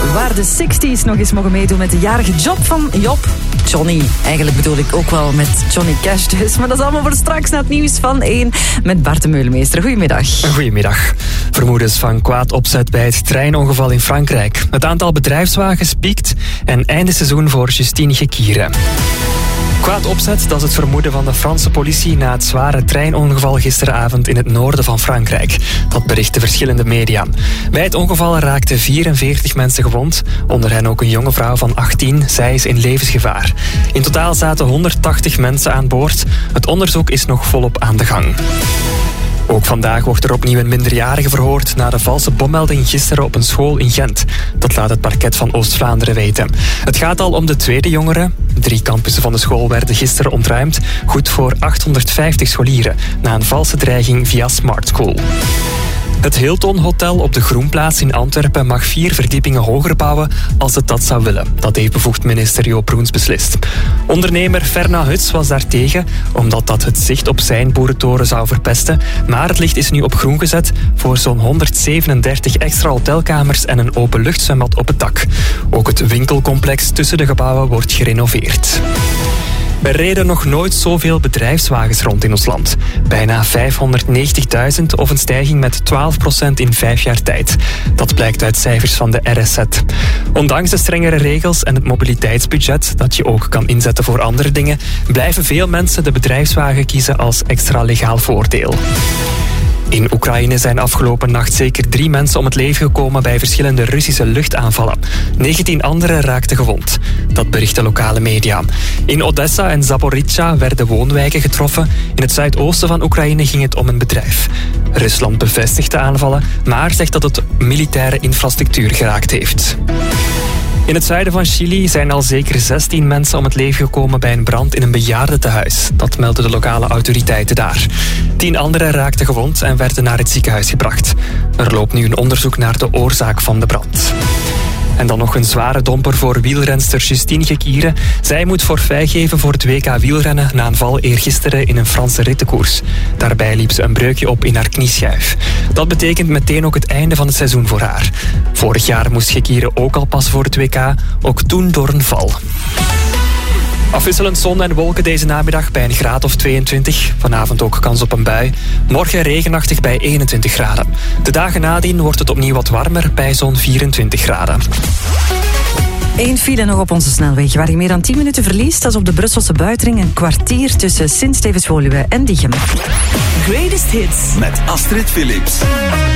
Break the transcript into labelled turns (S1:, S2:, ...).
S1: waar de 60's nog eens mogen meedoen met de jarige Job van Johnny. Eigenlijk bedoel ik ook wel met Johnny Cash dus. Maar dat is allemaal voor straks na het nieuws van 1 met Bart de Meulemeester. Goedemiddag.
S2: Goedemiddag. Vermoedens van kwaad opzet bij het treinongeval in Frankrijk. Het aantal bedrijfswagens piekt en einde seizoen voor Justine Gekieren. Kwaad opzet, dat is het vermoeden van de Franse politie na het zware treinongeval gisteravond in het noorden van Frankrijk. Dat berichten verschillende media. Bij het ongeval raakten 44 mensen gewond, onder hen ook een jonge vrouw van 18. Zij is in levensgevaar. In totaal zaten 180 mensen aan boord. Het onderzoek is nog volop aan de gang. Ook vandaag wordt er opnieuw een minderjarige verhoord na de valse bommelding gisteren op een school in Gent. Dat laat het parket van Oost-Vlaanderen weten. Het gaat al om de tweede jongere. 3 campussen van de school werden gisteren ontruimd. Goed voor 850 scholieren na een valse dreiging via Smart School. Het Hilton Hotel op de Groenplaats in Antwerpen mag 4 verdiepingen hoger bouwen als het dat zou willen. Dat heeft bevoegd minister Joop Broens beslist. Ondernemer Ferna Huts was daartegen, omdat dat het zicht op zijn boerentoren zou verpesten. Maar het licht is nu op groen gezet voor zo'n 137 extra hotelkamers en een openluchtzwembad op het dak. Ook het winkelcomplex tussen de gebouwen wordt gerenoveerd. Er reden nog nooit zoveel bedrijfswagens rond in ons land. Bijna 590.000 of een stijging met 12% in 5 jaar tijd. Dat blijkt uit cijfers van de RSZ. Ondanks de strengere regels en het mobiliteitsbudget, dat je ook kan inzetten voor andere dingen, blijven veel mensen de bedrijfswagen kiezen als extra legaal voordeel. In Oekraïne zijn afgelopen nacht zeker 3 mensen om het leven gekomen bij verschillende Russische luchtaanvallen. 19 anderen raakten gewond. Dat berichten lokale media. In Odessa en Zaporizhzhia werden woonwijken getroffen. In het zuidoosten van Oekraïne ging het om een bedrijf. Rusland bevestigt de aanvallen, maar zegt dat het militaire infrastructuur geraakt heeft. In het zuiden van Chili zijn al zeker 16 mensen om het leven gekomen bij een brand in een bejaardentehuis. Dat melden de lokale autoriteiten daar. 10 anderen raakten gewond en werden naar het ziekenhuis gebracht. Er loopt nu een onderzoek naar de oorzaak van de brand. En dan nog een zware domper voor wielrenster Justine Gekieren. Zij moet forfait geven voor het WK wielrennen na een val eergisteren in een Franse rittenkoers. Daarbij liep ze een breukje op in haar knieschijf. Dat betekent meteen ook het einde van het seizoen voor haar. Vorig jaar moest Gekieren ook al passen voor het WK, ook toen door een val. Afwisselend zon en wolken deze namiddag bij een graad of 22. Vanavond ook kans op een bui. Morgen regenachtig bij 21 graden. De dagen nadien wordt het opnieuw wat warmer bij zo'n 24 graden.
S1: 1 file nog op onze snelweg waar je meer dan 10 minuten verliest. Dat is op de Brusselse Buitenring, een kwartier tussen Sint-Stevens-Woluwe en Diegem.
S3: Greatest Hits met Astrid Philips.